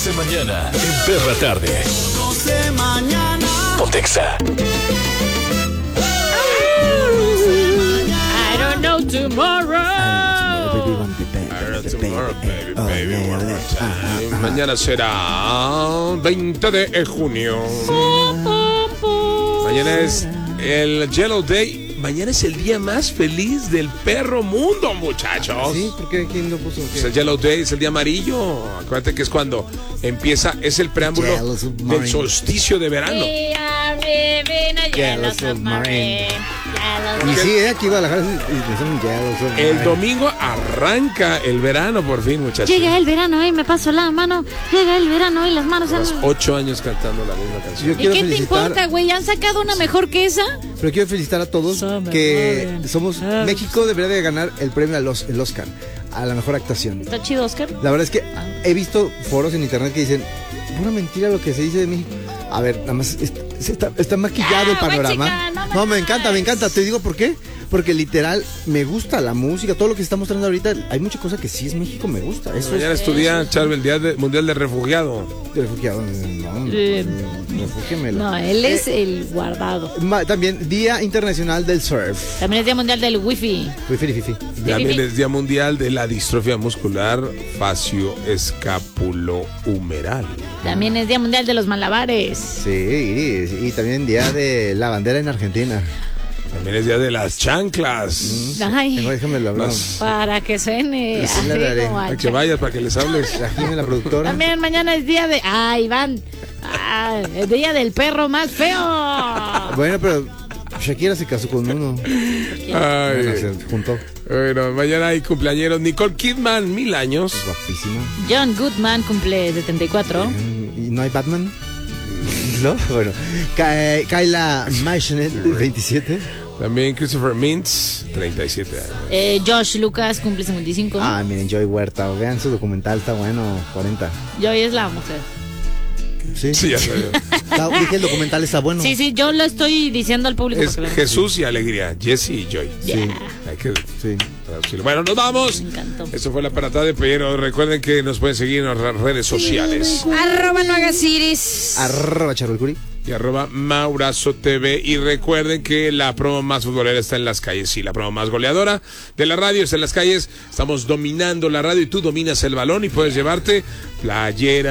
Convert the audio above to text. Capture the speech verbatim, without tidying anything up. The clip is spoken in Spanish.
doce mañana en Perra Tarde. doce mañana. Pontexa. I don't know tomorrow. Tomorrow, baby, baby, one more time. Mañana será veinte de junio. Mañana es el Yellow Day. Mañana es el día más feliz del perro mundo, muchachos. ¿Sí? ¿Por qué? ¿Quién lo puso? Es el Yellow Day, es el día amarillo. Acuérdate que es cuando empieza, es el preámbulo del solsticio de verano. We are living a yellow submarine. Y sí, eh, aquí Guadalajara y son yellow submarine. El domingo arranca el verano por fin, muchachos. Llega el verano y me paso la mano. Llega el verano y las manos. Llevas ocho años cantando la misma canción. Yo ¿Y quiero qué te felicitar- importa, güey? ¿Han sacado una mejor que esa? Pero quiero felicitar a todos que somos México debería de ganar el premio al Os- el Oscar a la mejor actuación. ¿Está chido, Oscar? La verdad es que he visto foros en internet que dicen pura mentira lo que se dice de México. A ver, nada más est- está, está maquillado el Ah, panorama. chica, no me No, me hagas. encanta, me encanta. Te digo por qué. Porque literal me gusta la música, todo lo que se está mostrando ahorita. Hay mucha cosa que sí es México, me gusta. Eso Mañana es estudia, Charvel, el Día de- Mundial del Refugiado. de refugiado. No, Eh, refúgiemelo. No, él es Eh, el guardado. ma- También Día Internacional del Surf. También es Día Mundial del Wifi. Fifi, fifi. También Fifi. es Día Mundial de la Distrofia Muscular Facio-Escapulo-Humeral. También es Día Mundial de los Malabares. Sí, Iris. Y también Día de la Bandera en Argentina. También es Día de las Chanclas. Ay, Déjame lo hablar. Las- para que suene. Sí, la así daré. como Para que hacha. vayas, para que les hables. La Jimena, la productora. También mañana es día de. ¡Ah, Iván! Ah, el día del perro más feo. Bueno, pero Shakira se casó con uno. Bueno, Ay, se juntó. bueno, mañana hay cumpleañeros. Nicole Kidman, mil años. Guapísima. John Goodman cumple setenta y cuatro. ¿Y no hay Batman? ¿No? Bueno. Ka- Kyla Maishnet, veintisiete. También Christopher Mintz, treinta y siete años. Eh, Josh Lucas cumple cincuenta y cinco. Ah, miren, Joy Huerta. Vean su documental, está bueno. cuarenta. Joy es la mujer. Sí. Sí, ya sabía. Está- dije, el documental está bueno. Sí, sí, yo lo estoy diciendo al público. Es para que lo- Jesús y Alegría, Jesse y Joy. Yeah. Hay que Sí. traducirlo. Bueno, nos vamos. Me encantó. Eso fue la parada de pero recuerden que nos pueden seguir en nuestras redes sociales. Arroba no hagas iris. Arroba Charol Curi. Y arroba Maurazo T V. Y recuerden que la promo más futbolera está en las calles. Sí, la promo más goleadora de la radio está en las calles. Estamos dominando la radio y tú dominas el balón y puedes llevarte playera.